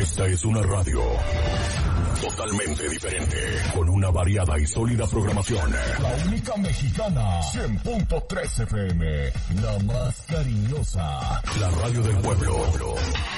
Esta es una radio totalmente diferente, con una variada y sólida programación. La única mexicana, 100.3 FM, la más cariñosa, la radio del pueblo.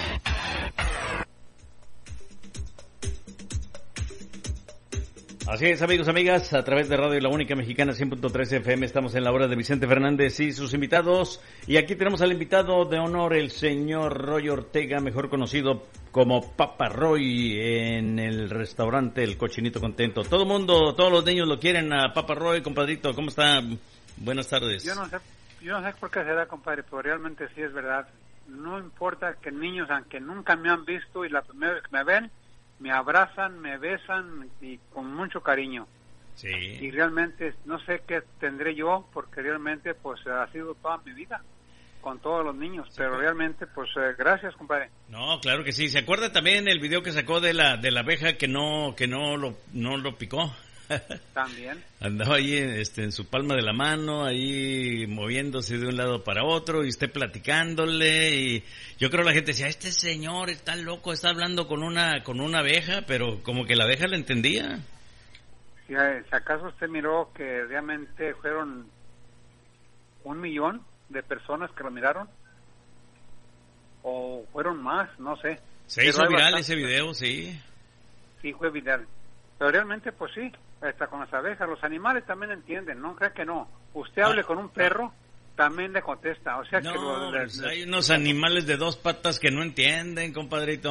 Así es, amigos, amigas, a través de Radio La Única Mexicana 100.3 FM estamos en la hora de Vicente Fernández y sus invitados. Y aquí tenemos al invitado de honor, el señor Roy Ortega, mejor conocido como Papa Roy, en el restaurante El Cochinito Contento. Todo el mundo, todos los niños lo quieren a Papa Roy, compadrito. ¿Cómo está? Buenas tardes. Yo no sé por qué será, compadre, pero realmente sí es verdad. No importa que niños, aunque nunca me han visto y la primera vez que me ven, me abrazan, me besan y con mucho cariño. Sí. Y realmente no sé qué tendré yo, porque realmente pues ha sido toda mi vida con todos los niños, sí, pero realmente pues gracias, compadre. No, claro que sí. ¿Se acuerda también el video que sacó de la abeja que no lo picó? También. Andaba ahí en su palma de la mano, ahí moviéndose de un lado para otro y usted platicándole, y yo creo la gente decía, este señor está loco, está hablando con una abeja, pero como que la abeja le entendía. Si acaso usted miró que realmente fueron 1 millón de personas que lo miraron, o fueron más, no sé. Se hizo viral ese video, sí. Sí, fue viral. Pero realmente, pues sí, está con las abejas. Los animales también entienden, no crea que no. Usted hable con un perro, también le contesta. O sea no, que pues hay unos animales de 2 patas que no entienden, compadrito.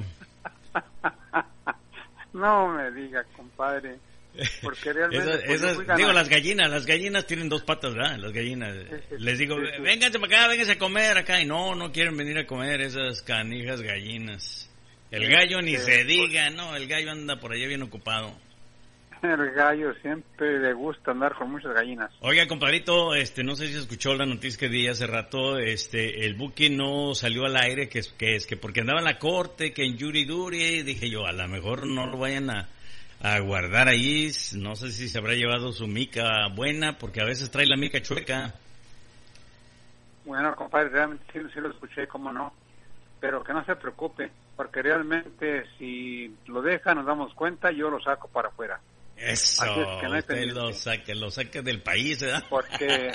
No me diga, compadre. Porque realmente... digo, las gallinas tienen 2 patas, ¿verdad? Las gallinas. Les digo, sí. Vénganse para acá, vénganse a comer acá. Y no quieren venir a comer esas canijas gallinas. El gallo ni se diga, no, el gallo anda por allá bien ocupado. El gallo siempre le gusta andar con muchas gallinas. Oiga, compadrito, no sé si escuchó la noticia que di hace rato, el Buki no salió al aire, que porque andaba en la corte, que en Yuri Duri, dije yo, a lo mejor no lo vayan a guardar ahí, no sé si se habrá llevado su mica buena, porque a veces trae la mica chueca. Bueno, compadre, realmente sí lo escuché, cómo no, pero que no se preocupe, porque realmente si lo deja, nos damos cuenta, yo lo saco para afuera. Eso, es que no usted lo saca del país, ¿verdad? Porque...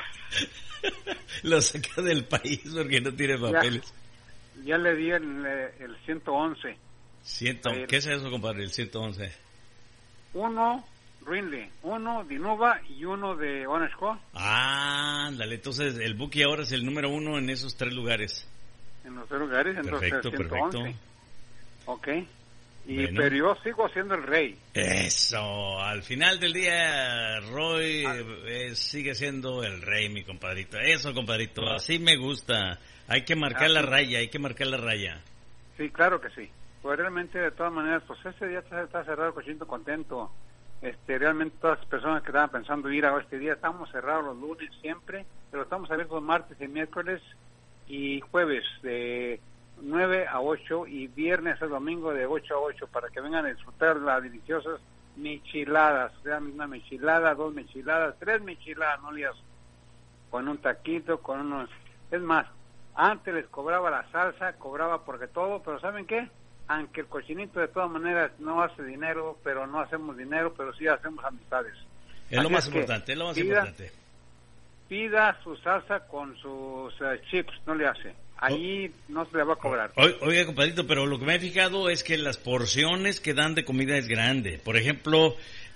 lo saca del país porque no tiene papeles. Ya le di el 111. ¿Qué es eso, compadre, el 111? 1 Rinley, 1 de Innova y 1 de Onashco. Ándale, entonces el Buki ahora es el número 1 en esos 3 lugares. En los 3 lugares, entonces perfecto, 111. Perfecto. Ok. Pero yo sigo siendo el rey. Eso, al final del día, Roy sigue siendo el rey, mi compadrito. Eso, compadrito, así me gusta. Hay que marcar la raya. Sí, claro que sí. Pues realmente, de todas maneras, pues este día está cerrado el Cochinito Contento. Realmente todas las personas que estaban pensando ir a este día, estamos cerrados los lunes siempre, pero estamos abiertos martes y miércoles y jueves de 9 a 8 y viernes a domingo de 8 a 8 para que vengan a disfrutar las deliciosas micheladas, o sea, una michelada, 2 micheladas, 3 micheladas, no lías, con un taquito, con unos... Es más, antes les cobraba la salsa, cobraba porque todo, pero ¿saben qué? Aunque el cochinito de todas maneras no hace dinero, pero no hacemos dinero, pero sí hacemos amistades. Es lo más importante, importante. Pida su salsa con sus chips, no le hace. Ahí no se le va a cobrar. Oiga, compadrito, pero lo que me he fijado es que las porciones que dan de comida es grande. Por ejemplo,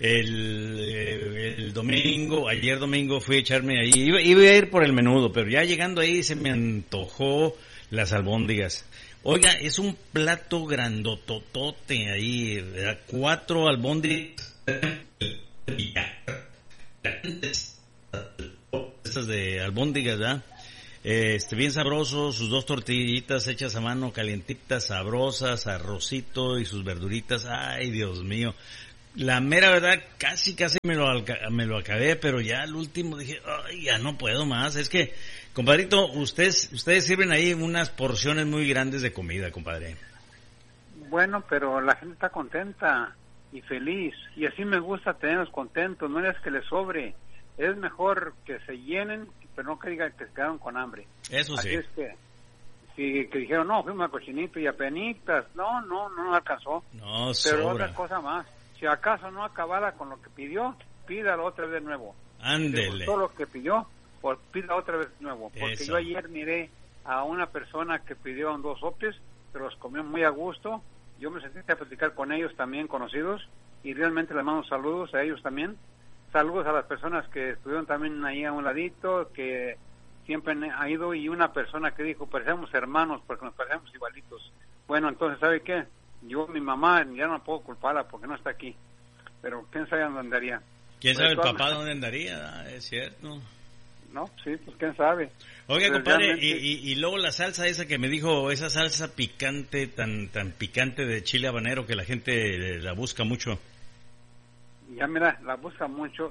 el domingo, ayer domingo fui a echarme ahí, iba a ir por el menudo, pero ya llegando ahí se me antojó las albóndigas. Oiga, es un plato grandototote ahí, ¿verdad? 4 albóndigas. Esas de albóndigas, ¿verdad? Bien sabroso, sus 2 tortillitas hechas a mano, calientitas, sabrosas, arrocito y sus verduritas. Ay, Dios mío. La mera verdad, casi me lo acabé, pero ya al último dije, ay, ya no puedo más. Es que, compadrito, ustedes sirven ahí unas porciones muy grandes de comida, compadre. Bueno, pero la gente está contenta y feliz, y así me gusta tenerlos contentos, no es que les sobre. Es mejor que se llenen, pero no que digan que se quedaron con hambre. Eso sí. Así es que que dijeron, no, fuimos a Cochinito y a Penitas. No alcanzó. No, Pero sobra. otra cosa más, si acaso no acabara con lo que pidió, pídalo otra vez de nuevo. Ándele. Todo lo que pidió, pues pida otra vez de nuevo. Porque Eso. yo ayer miré a una persona que pidió 2 sopes, se los comió muy a gusto. Yo me senté a platicar con ellos también, conocidos, y realmente les mando saludos a ellos también. Saludos a las personas que estuvieron también ahí a un ladito, que siempre han ido, y una persona que dijo, parecemos hermanos porque nos parecemos igualitos. Bueno, entonces, ¿sabe qué? Yo, mi mamá, ya no puedo culparla porque no está aquí, pero quién sabe dónde andaría. ¿Quién Pues, sabe el papá dónde andaría? Es cierto. No, sí, pues quién sabe. Oiga, Pues, compadre, realmente- y luego la salsa esa que me dijo, esa salsa picante, tan picante de chile habanero que la gente la busca mucho. Ya mira, la busca mucho,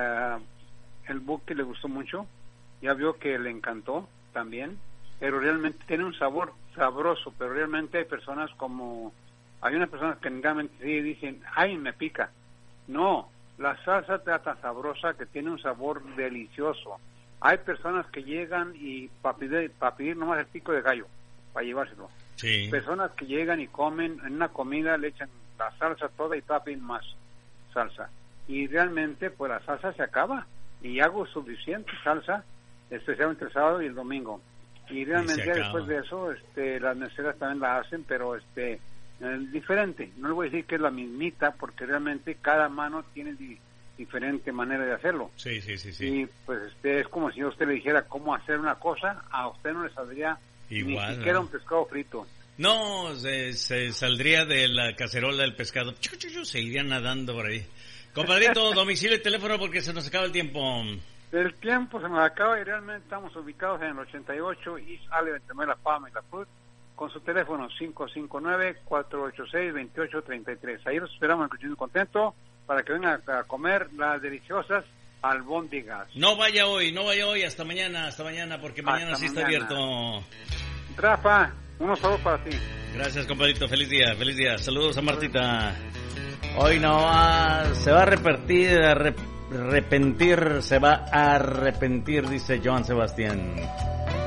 el buque le gustó mucho, ya vio que le encantó también, pero realmente tiene un sabor sabroso, pero realmente hay personas hay unas personas que realmente sí dicen, ay, me pica. No, la salsa está tan sabrosa que tiene un sabor delicioso. Hay personas que llegan y para pedir nomás el pico de gallo, para llevárselo. Sí. Personas que llegan y comen en una comida, le echan la salsa toda y piden más salsa. Y realmente, pues la salsa se acaba. Y hago suficiente salsa, especialmente el sábado y el domingo. Y realmente ya después de eso, las meseras también la hacen, pero diferente. No le voy a decir que es la mismita, porque realmente cada mano tiene diferente manera de hacerlo. Sí. Y pues es como si yo a usted le dijera cómo hacer una cosa, a usted no le saldría igual, ni siquiera ¿no? un pescado frito. No, se saldría de la cacerola del pescado. Se iría nadando por ahí. Compadrito, domicilio y teléfono porque se nos acaba el tiempo. El tiempo se nos acaba y realmente estamos ubicados en el 88 East Ale 29 La Palma y La Cruz, con su teléfono 559-486-2833. Ahí los esperamos en Cochino Contento para que vengan a comer las deliciosas albóndigas. No vaya hoy, hasta mañana, porque mañana Hasta sí está mañana. abierto. Rafa, unos saludos para ti. Gracias, compadrito, feliz día. Saludos a Martita. Hoy no se va a arrepentir, dice Joan Sebastián.